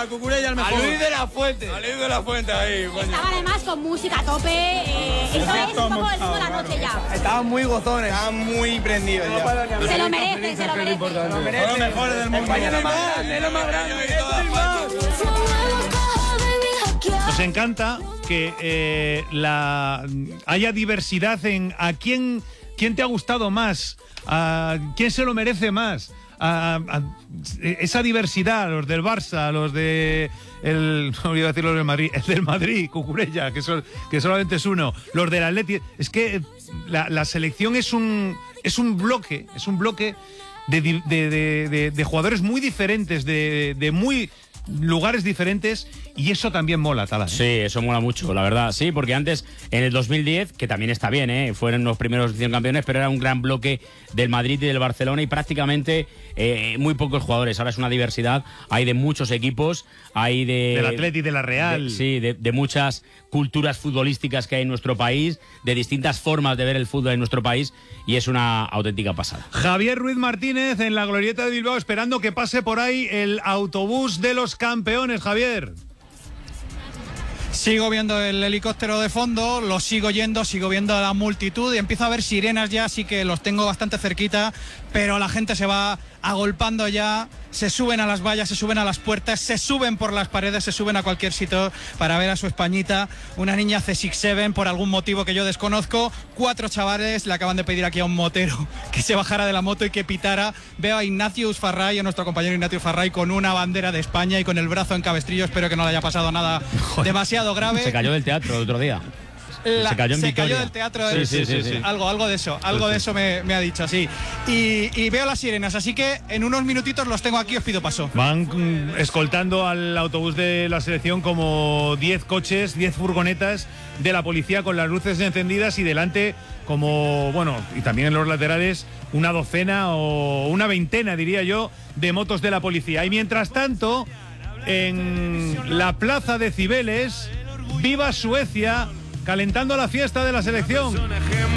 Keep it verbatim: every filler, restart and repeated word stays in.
a Cucurella el mejor. A Luis de la Fuente. A Luis de la Fuente ahí. Estaba además con música a tope. Eh, esto es un poco el ritmo de la noche ya. Estaban muy gozones. Estaban muy prendidos ya. Se lo merecen, se lo merecen. Son los mejores del mundo. España es lo más grande, es lo más grande. Nos encanta que eh, la haya diversidad en a quién, quién te ha gustado más, a quién se lo merece más. A, a, esa diversidad, los del Barça, los de el, no iba a decir los del Madrid, el del Madrid, Cucurella, que, son, que solamente es uno, los del Atleti, es que la, la selección es un es un bloque, es un bloque de, de, de, de, de jugadores muy diferentes, de, de muy lugares diferentes, y eso también mola, Tala. Sí, eso mola mucho, la verdad. Sí, porque antes, en el dos mil diez, que también está bien, ¿eh? Fueron los primeros cien campeones, pero era un gran bloque del Madrid y del Barcelona y prácticamente eh, muy pocos jugadores. Ahora es una diversidad, hay de muchos equipos, hay de... Del Atleti, de la Real. De, sí, de, de muchas culturas futbolísticas que hay en nuestro país, de distintas formas de ver el fútbol en nuestro país, y es una auténtica pasada. Javier Ruiz Martínez en la Glorieta de Bilbao, esperando que pase por ahí el autobús de los campeones, Javier. Sigo viendo el helicóptero de fondo, lo sigo yendo, sigo viendo la multitud y empiezo a ver sirenas ya, así que los tengo bastante cerquita, pero la gente se va agolpando ya, se suben a las vallas, se suben a las puertas, se suben por las paredes, se suben a cualquier sitio para ver a su Españita, una niña C seis siete por algún motivo que yo desconozco, cuatro chavales le acaban de pedir aquí a un motero que se bajara de la moto y que pitara. Veo a Ignatius Farray, a nuestro compañero Ignatius Farray, con una bandera de España y con el brazo en cabestrillo, espero que no le haya pasado nada demasiado grave. Se cayó del teatro el otro día. La, se cayó en se Vitoria. cayó del teatro. Sí, sí, sí, sí. Algo, algo de eso, algo de eso me, me ha dicho, sí. Y, y veo las sirenas, así que en unos minutitos los tengo aquí, os pido paso. Van mm, escoltando al autobús de la selección como diez coches, diez furgonetas de la policía con las luces encendidas y delante como, bueno, y también en los laterales, una docena o una veintena, diría yo, de motos de la policía. Y mientras tanto, en la plaza de Cibeles, viva Suecia, calentando la fiesta de la selección.